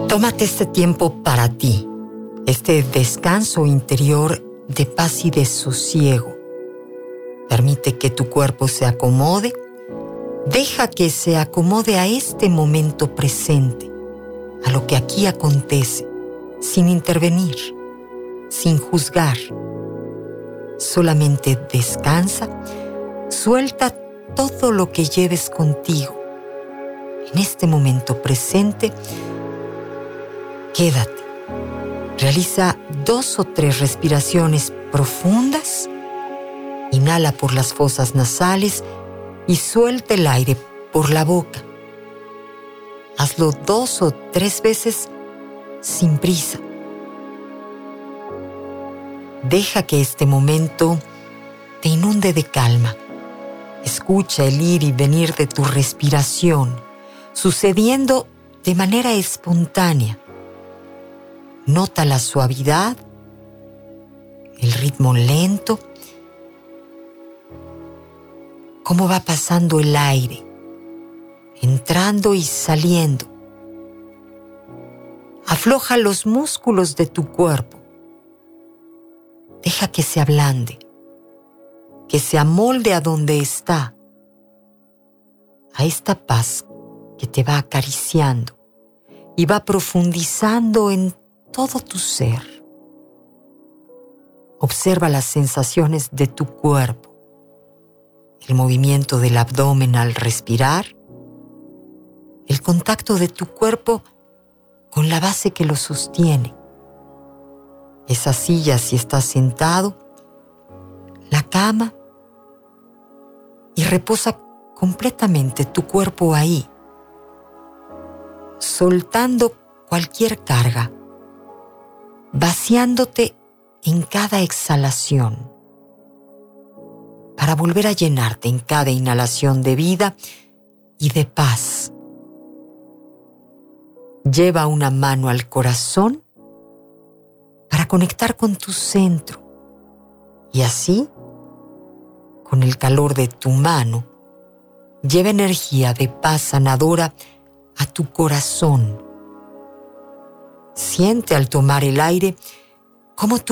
Tómate este tiempo para ti, este descanso interior de paz y de sosiego. Permite que tu cuerpo se acomode. Deja que se acomode a este momento presente, a lo que aquí acontece, sin intervenir, sin juzgar. Solamente descansa, suelta todo lo que lleves contigo. En este momento presente, quédate. Realiza 2 o 3 respiraciones profundas. Inhala por las fosas nasales y suelta el aire por la boca. Hazlo 2 o 3 veces sin prisa. Deja que este momento te inunde de calma. Escucha el ir y venir de tu respiración, sucediendo de manera espontánea. Nota la suavidad, el ritmo lento, cómo va pasando el aire, entrando y saliendo. Afloja los músculos de tu cuerpo. Deja que se ablande, que se amolde a donde está, a esta paz que te va acariciando y va profundizando en todo tu ser. Observa las sensaciones de tu cuerpo, el movimiento del abdomen al respirar, el contacto de tu cuerpo con la base que lo sostiene. Esa silla si estás sentado, la cama, y reposa completamente tu cuerpo ahí, soltando cualquier carga, vaciándote en cada exhalación, para volver a llenarte en cada inhalación de vida y de paz. Lleva una mano al corazón para conectar con tu centro y así, con el calor de tu mano, lleva energía de paz sanadora a tu corazón. Siente al tomar el aire cómo tu